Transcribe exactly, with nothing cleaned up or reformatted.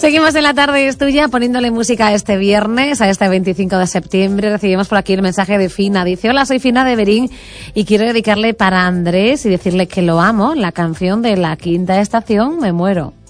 Seguimos en La Tarde es Tuya, poniéndole música este viernes, a este veinticinco de septiembre. Recibimos por aquí el mensaje de Fina. Dice: hola, soy Fina de Berín y quiero dedicarle para Andrés y decirle que lo amo, la canción de La Quinta Estación, Me Muero.